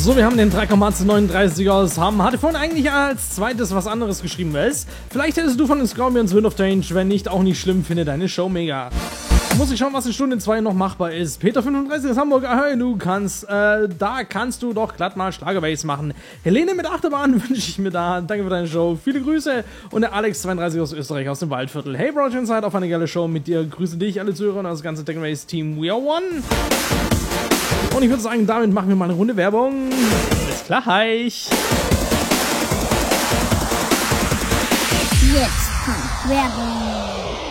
So, wir haben den Track am 39 aus Hamm. Hatte vorhin eigentlich als zweites was anderes geschrieben, was? Vielleicht hättest du von den Scorpions Wind of Change, wenn nicht, auch nicht schlimm, finde deine Show mega. Muss ich schauen, was in Stunde 2 noch machbar ist. Peter 35 aus Hamburg, hey, du kannst, da kannst du doch glatt mal Schlagerbase machen. Helene mit Achterbahn wünsche ich mir da. Danke für deine Show. Viele Grüße. Und der Alex 32 aus Österreich, aus dem Waldviertel. Hey, Roger Inside, auf eine geile Show mit dir. Grüße dich, alle Zuhörer und das ganze Techno-Base Team. We are one. Und ich würde sagen, damit machen wir mal eine Runde Werbung. Bis gleich. Jetzt kommt Werbung.